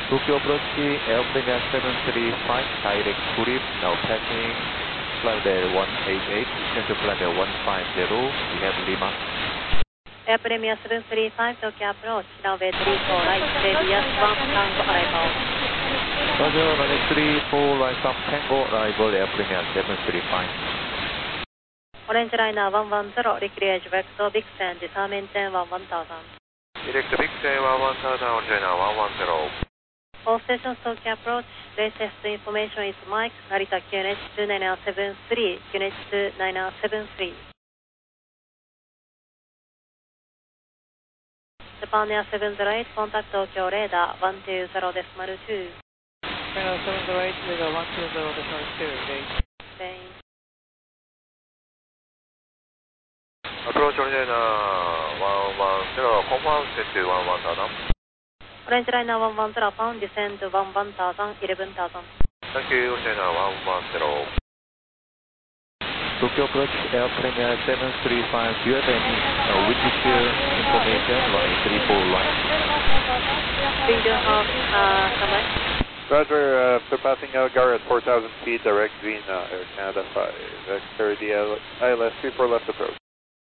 Tokyo approach Air Premier 735, direct Kurip, now passing Flight 188, descend to Flight 150, we have Lima. Air Premier 735, Tokyo approach, runway 34 right, radius 1 Tango arrival. Roger, runway 34 right, up Tango arrival, Air Premier 735. Orange Liner 110, recreate vector Vixen, disarm engine 1000. Direct Vixen 1000, Orange Liner 110. All stations Tokyo approach, latest information is Mike, Narita QNH 2973, QNH 2973. Japan Air 708, contact Tokyo radar 120.2. China 708, radar 120.2, Spain. Approach Orange Liner 110, confirm set to 11,000. Orange Liner 110, pound descend 11,000, 11,000. Thank you, Orange Liner 110. Tokyo approach Air Premier 735, do you have any witness information, runway 34 right? We do have somewhere. Roger, after passing Elgar at 4,000 feet, direct Vina, Air Canada 5, Vector ILS 34 left approach.